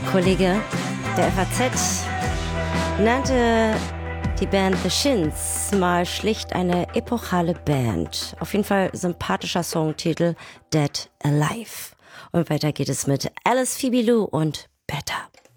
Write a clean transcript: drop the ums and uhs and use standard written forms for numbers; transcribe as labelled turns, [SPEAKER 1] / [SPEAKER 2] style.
[SPEAKER 1] Kollege der FAZ nannte die Band The Shins mal schlicht eine epochale Band. Auf jeden Fall sympathischer Songtitel Dead Alive. Und weiter geht es mit Alice Phoebe Lou und